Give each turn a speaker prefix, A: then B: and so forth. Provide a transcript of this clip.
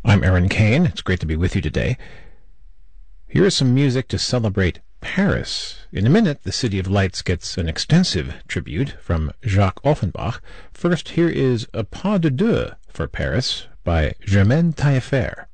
A: I'm Aaron Kane. It's great to be with you today. Here is some music to celebrate Paris. In a minute, the City of Lights gets an extensive tribute from Jacques Offenbach. First, here is A Pas de Deux for Paris by Germaine Taillefer.